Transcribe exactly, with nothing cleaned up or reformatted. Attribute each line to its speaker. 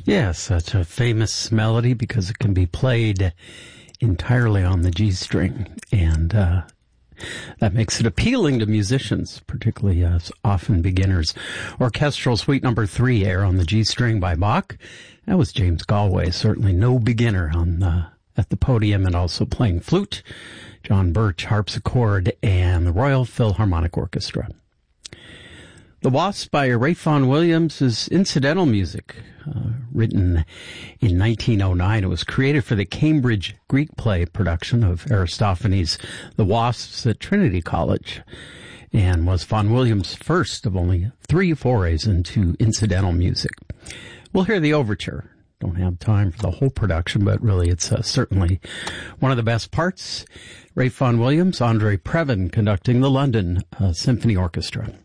Speaker 1: Yes, such a famous melody because it can be played entirely on the G string, and uh, that makes it appealing to musicians, particularly uh, often beginners. Orchestral Suite Number Three, Air on the G string by Bach. That was James Galway, certainly no beginner on the, at the podium, and also playing flute. John Birch, harpsichord, and the Royal Philharmonic Orchestra. The Wasp by Ralph Vaughan Williams is incidental music, uh, written in nineteen oh nine. It was created for the Cambridge Greek play production of Aristophanes' The Wasps at Trinity College, and was Vaughan Williams' first of only three forays into incidental music. We'll hear the overture. Don't have time for the whole production, but really it's uh, certainly one of the best parts. Ralph Vaughan Williams, Andre Previn conducting the London uh, Symphony Orchestra.